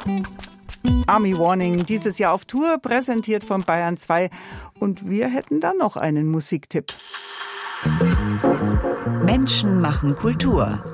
Army Warning, dieses Jahr auf Tour, präsentiert von Bayern 2. Und wir hätten da noch einen Musiktipp. Menschen machen Kultur.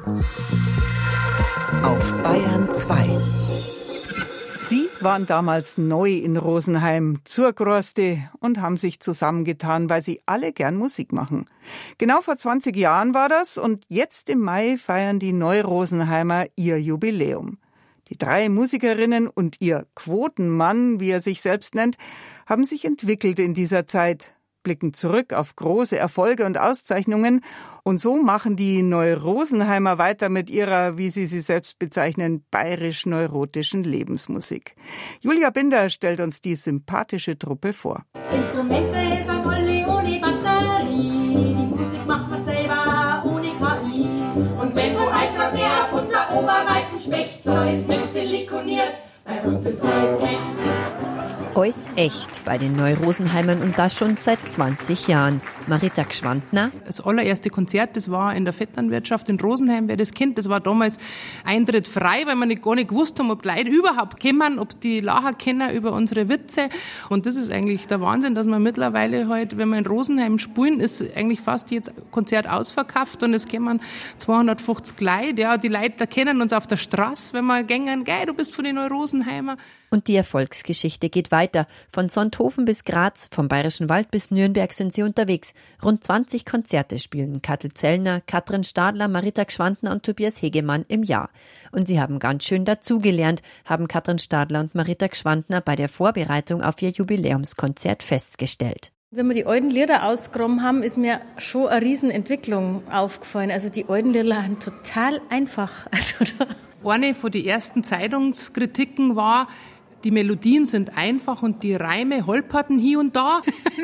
Auf Bayern 2. Sie waren damals neu in Rosenheim, Zurgroste und haben sich zusammengetan, weil sie alle gern Musik machen. Genau vor 20 Jahren war das und jetzt im Mai feiern die Neu-Rosenheimer ihr Jubiläum. Die 3 Musikerinnen und ihr Quotenmann, wie er sich selbst nennt, haben sich entwickelt in dieser Zeit, blicken zurück auf große Erfolge und Auszeichnungen. Und so machen die Neu-Rosenheimer weiter mit ihrer, wie sie selbst bezeichnen, bayerisch-neurotischen Lebensmusik. Julia Binder stellt uns die sympathische Truppe vor. Instrumente sind alle ohne Batterie, die Musik macht man selber ohne KI. Und wenn vom Eintrag mehr auf unser oberweiten Specht, da ist nicht silikoniert, bei uns ist alles echt. Alles echt bei den Neu-Rosenheimern und das schon seit 20 Jahren. Marita Gschwandner. Das allererste Konzert, das war in der Vetternwirtschaft in Rosenheim, wer das kennt. Das war damals Eintritt frei, weil wir gar nicht gewusst haben, ob die Leute überhaupt kommen, ob die lachen können über unsere Witze. Und das ist eigentlich der Wahnsinn, dass man mittlerweile halt, wenn wir in Rosenheim spielen, ist eigentlich fast jetzt Konzert ausverkauft und es kommen 250 Leute. Ja, die Leute, da kennen uns auf der Straße, wenn wir gängen, geil, du bist von den Neu-Rosenheimer. Und die Erfolgsgeschichte geht weiter. Von Sonthofen bis Graz, vom Bayerischen Wald bis Nürnberg sind sie unterwegs. Rund 20 Konzerte spielen Kattel Zellner, Katrin Stadler, Marita Gschwandner und Tobias Hegemann im Jahr. Und sie haben ganz schön dazugelernt, haben Katrin Stadler und Marita Gschwandner bei der Vorbereitung auf ihr Jubiläumskonzert festgestellt. Wenn wir die alten Lieder ausgegraben haben, ist mir schon eine Riesenentwicklung aufgefallen. Also die alten Lieder sind total einfach. Eine von den ersten Zeitungskritiken war, die Melodien sind einfach und die Reime holperten hier und da.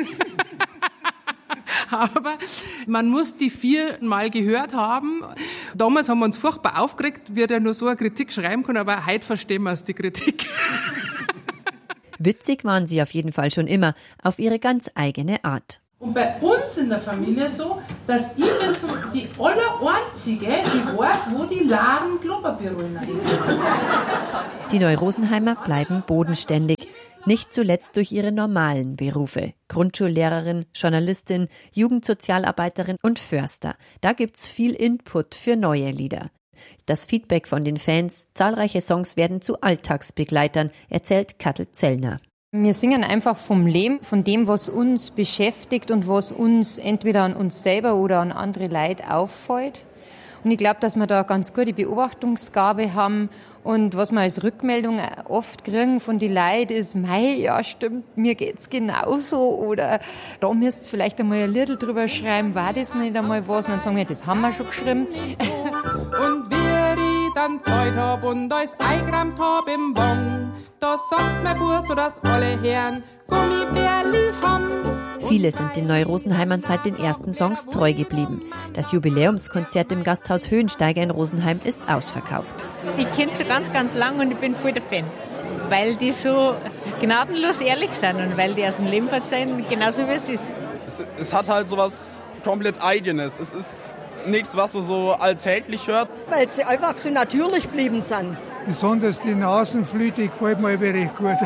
Aber man muss die 4-mal gehört haben. Damals haben wir uns furchtbar aufgeregt, wie der nur so eine Kritik schreiben kann, aber heute verstehen wir es, die Kritik. Witzig waren sie auf jeden Fall schon immer, auf ihre ganz eigene Art. Und bei uns in der Familie so, dass ich bin so die Allereinzige, die weiß, wo die Laden Klopapierrollen ist. Die Neu-Rosenheimer bleiben bodenständig, nicht zuletzt durch ihre normalen Berufe. Grundschullehrerin, Journalistin, Jugendsozialarbeiterin und Förster. Da gibt's viel Input für neue Lieder. Das Feedback von den Fans, zahlreiche Songs werden zu Alltagsbegleitern, erzählt Kattel Zellner. Wir singen einfach vom Leben, von dem, was uns beschäftigt und was uns entweder an uns selber oder an andere Leute auffällt. Und ich glaube, dass wir da ganz gute Beobachtungsgabe haben. Und was wir als Rückmeldung oft kriegen von den Leuten ist, mei, ja stimmt, mir geht's genauso. Oder da müsst ihr vielleicht einmal ein Lied drüber schreiben, war das nicht einmal was? Und dann sagen wir, das haben wir schon geschrieben. Und wie ich dann Zeit hab und alles eingerammt hab im Wong, da sagt mein Bub so, dass alle Herren Gummibärli haben. Viele sind den Neu-Rosenheimern seit den ersten Songs treu geblieben. Das Jubiläumskonzert im Gasthaus Höhensteiger in Rosenheim ist ausverkauft. Ich kenne schon ganz, ganz lang und ich bin voll der Fan, weil die so gnadenlos ehrlich sind und weil die aus dem Leben erzählen, genauso wie es ist. Es hat halt so was komplett Eigenes. Es ist nichts, was man so alltäglich hört. Weil sie einfach so natürlich geblieben sind. Besonders die Nasenflöte gefällt mir recht gut.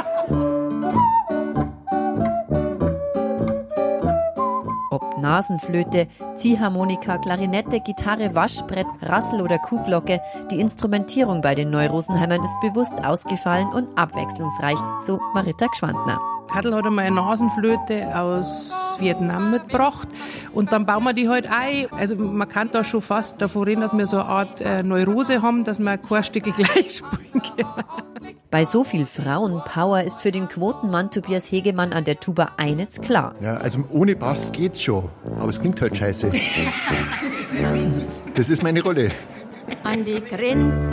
Ob Nasenflöte, Ziehharmonika, Klarinette, Gitarre, Waschbrett, Rassel oder Kuhglocke, die Instrumentierung bei den Neu-Rosenheimern ist bewusst ausgefallen und abwechslungsreich, so Marita Gschwandner. Kattel hat einmal eine Nasenflöte aus Vietnam mitgebracht und dann bauen wir die halt ein. Also man kann da schon fast davon reden, dass wir so eine Art Neurose haben, dass wir kein Stück gleich spielen können. Bei so viel Frauenpower ist für den Quotenmann Tobias Hegemann an der Tuba eines klar. Ja, also ohne Bass geht's schon, aber es klingt halt scheiße. Das ist meine Rolle. An die Grenzen